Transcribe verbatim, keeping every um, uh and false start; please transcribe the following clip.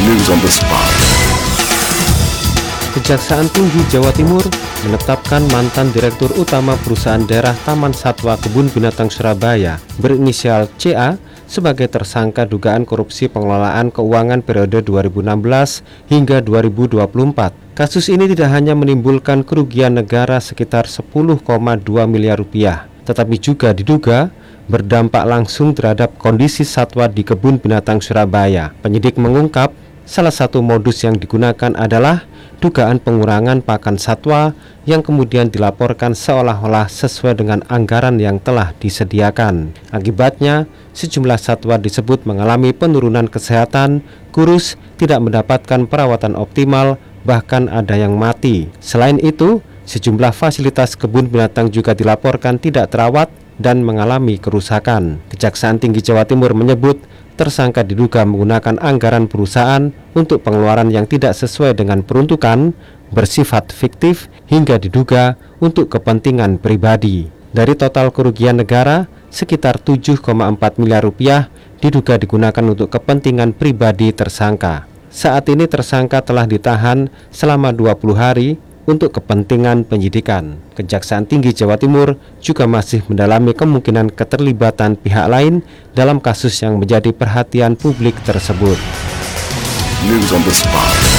News on the spot. Kejaksaan Tinggi Jawa Timur menetapkan mantan Direktur Utama Perusahaan Daerah Taman Satwa Kebun Binatang Surabaya berinisial C A sebagai tersangka dugaan korupsi pengelolaan keuangan periode dua ribu enam belas hingga dua ribu dua puluh empat. Kasus ini tidak hanya menimbulkan kerugian negara sekitar sepuluh koma dua miliar rupiah, tetapi juga diduga berdampak langsung terhadap kondisi satwa di Kebun Binatang Surabaya. Penyidik mengungkap salah satu modus yang digunakan adalah dugaan pengurangan pakan satwa yang kemudian dilaporkan seolah-olah sesuai dengan anggaran yang telah disediakan. Akibatnya, sejumlah satwa disebut mengalami penurunan kesehatan, kurus, tidak mendapatkan perawatan optimal, bahkan ada yang mati. Selain itu, sejumlah fasilitas kebun binatang juga dilaporkan tidak terawat dan mengalami kerusakan. Kejaksaan Tinggi Jawa Timur menyebut tersangka diduga menggunakan anggaran perusahaan untuk pengeluaran yang tidak sesuai dengan peruntukan, bersifat fiktif, hingga diduga untuk kepentingan pribadi. Dari total kerugian negara, sekitar tujuh koma empat miliar rupiah diduga digunakan untuk kepentingan pribadi tersangka. Saat ini tersangka telah ditahan selama dua puluh hari untuk kepentingan penyidikan. Kejaksaan Tinggi Jawa Timur juga masih mendalami kemungkinan keterlibatan pihak lain dalam kasus yang menjadi perhatian publik tersebut. News on the spot.